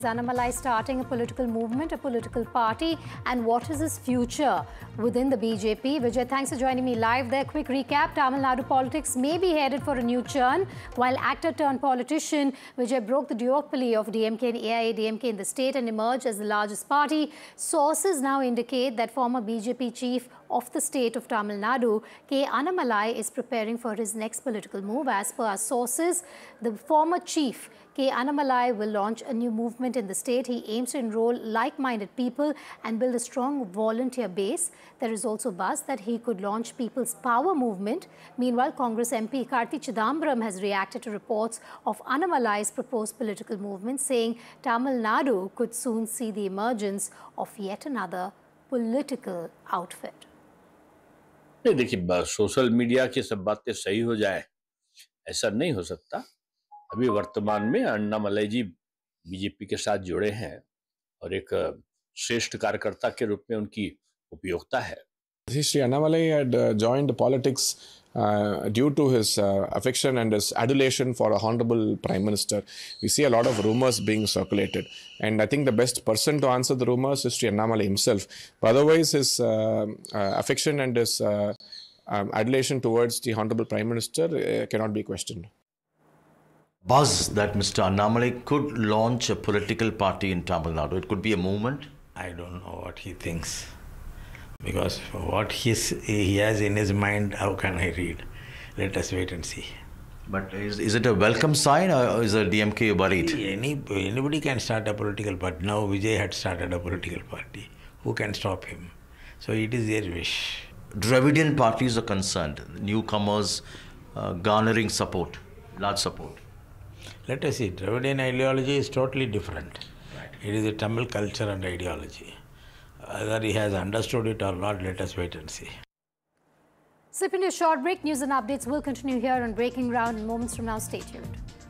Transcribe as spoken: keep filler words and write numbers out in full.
Annamalai starting a political movement, a political party, and what is his future within the B J P? Vijay, thanks for joining me live there. Quick recap, Tamil Nadu politics may be headed for a new churn, while actor turned politician Vijay broke the duopoly of D M K and A I A D M K in the state and emerged as the largest party. Sources now indicate that former B J P chief of the state of Tamil Nadu, K. Annamalai, is preparing for his next political move. As per our sources, the former chief, K. Annamalai, will launch a new movement in the state. He aims to enroll like-minded people and build a strong volunteer base. There is also buzz that he could launch People's Power movement. Meanwhile, Congress M P Karti Chidambaram has reacted to reports of Annamalai's proposed political movement, saying Tamil Nadu could soon see the emergence of yet another political outfit. नहीं देखिए, social media की सब बातें सही हो जाए ऐसा नहीं हो सकता। अभी वर्तमान में अन्नामलाई जी बीजेपी के साथ जुड़े हैं और एक श्रेष्ठ कार्यकर्ता के रूप में उनकी उपयोगिता है। Shri Annamalai had uh, joined politics uh, due to his uh, affection and his adulation for a honorable Prime Minister. We see a lot of rumors being circulated, and I think the best person to answer the rumors is Shri Annamalai himself. But otherwise, his uh, uh, affection and his uh, um, adulation towards the honorable Prime Minister uh, cannot be questioned. Buzz that Mister Annamalai could launch a political party in Tamil Nadu. It could be a movement. I don't know what he thinks. Because what he's, he has in his mind, how can I read? Let us wait and see. But is, is it a welcome sign, or is the D M K worried? Any, anybody can start a political party. Now Vijay had started a political party. Who can stop him? So it is their wish. Dravidian parties are concerned. Newcomers uh, garnering support, large support. Let us see. Dravidian ideology is totally different. Right. It is a Tamil culture and ideology. Whether he has understood it or not, let us wait and see. Sipping a short break, news and updates will continue here on Breaking Ground in moments from now. Stay tuned.